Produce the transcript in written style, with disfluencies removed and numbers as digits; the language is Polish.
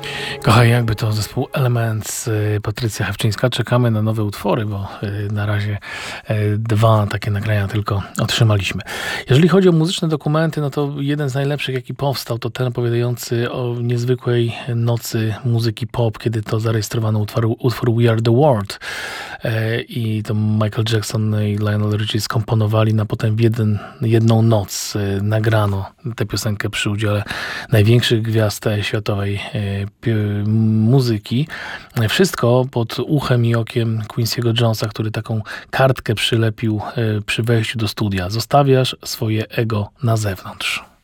Kochaj, jakby to zespół Elements, Patrycja Hewczyńska. Czekamy na nowe utwory, bo na razie dwa takie nagrania tylko otrzymaliśmy. Jeżeli chodzi o muzyczne dokumenty, no to jeden z najlepszych, jaki powstał, to ten opowiadający o niezwykłej nocy muzyki pop, kiedy to zarejestrowano utwór We Are The World. I to Michael Jackson i Lionel Richie skomponowali na potem w jedną noc. Nagrano tę piosenkę przy udziale największych gwiazd światowej muzyki. Wszystko pod uchem i okiem Quincy'ego Jonesa, który taką kartkę przylepił przy wejściu do studia. Zostawiasz swoje ego na zewnątrz.